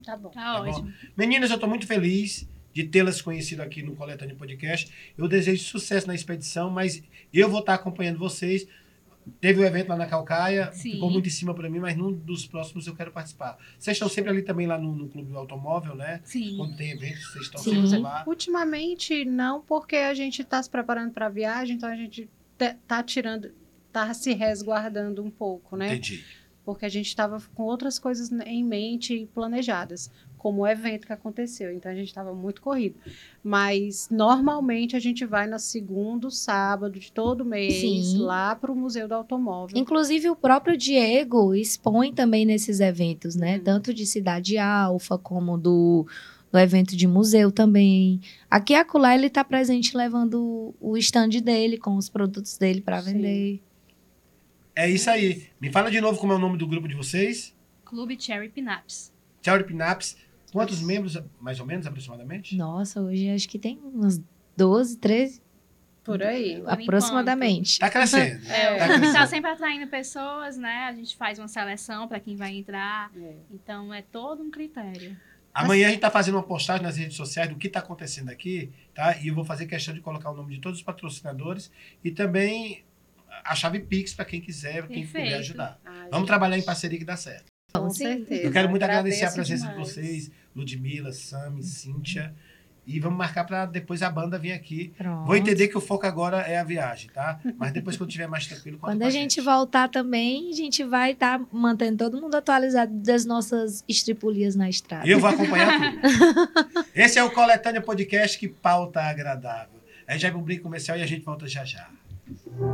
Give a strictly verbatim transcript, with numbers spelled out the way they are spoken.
Tá bom. Tá, Tá ótimo. bom? Meninas, eu estou muito feliz de tê-las conhecido aqui no Coletânea Podcast. Eu desejo sucesso na expedição, mas eu vou estar acompanhando vocês. Teve o evento lá na Calcaia, Sim. ficou muito em cima para mim, mas num dos próximos eu quero participar. Vocês estão sempre ali também lá no, no Clube do Automóvel, né? Sim. Quando tem eventos, vocês estão Sim. sempre lá. Ultimamente, não, porque a gente está se preparando para a viagem, então a gente te- tá tirando, tá se resguardando um pouco, né? Entendi. Porque a gente estava com outras coisas em mente e planejadas, como o evento que aconteceu. Então, a gente estava muito corrido. Mas, normalmente, a gente vai no segundo sábado de todo mês, Sim. lá para o Museu do Automóvel. Inclusive, o próprio Diego expõe também nesses eventos, né? Uhum. Tanto de Cidade Alfa, como do, do evento de museu também. Aqui e acolá ele está presente levando o stand dele, com os produtos dele para Sim. vender. É isso aí. Me fala de novo como é o nome do grupo de vocês. Clube Cherry Pinaps. Cherry Pinaps. Quantos membros, mais ou menos, aproximadamente? Nossa, hoje acho que tem uns doze, treze, Por aí. Por aproximadamente. Tá crescendo. É, Tá A gente tá crescendo. sempre atraindo pessoas, né? A gente faz uma seleção para quem vai entrar. É. Então, é todo um critério. Amanhã a gente tá fazendo uma postagem nas redes sociais do que tá acontecendo aqui, tá? E eu vou fazer questão de colocar o nome de todos os patrocinadores e também a chave Pix para quem quiser, quem puder Perfeito. ajudar. Ai, Vamos gente, trabalhar em parceria que dá certo. Com Sim. certeza. Eu quero muito agradecer a Agradeço presença demais. de vocês, Ludmila, Sami, Cíntia. E vamos marcar para depois a banda vir aqui. Pronto. Vou entender que o foco agora é a viagem, tá? Mas depois que eu estiver mais tranquilo, conta Quando com a gente voltar também, a gente vai estar mantendo todo mundo atualizado das nossas estripulias na estrada. Eu vou acompanhar tudo. Esse é o Coletânea Podcast, que pauta agradável. A gente vai pro brinco comercial e a gente volta já já.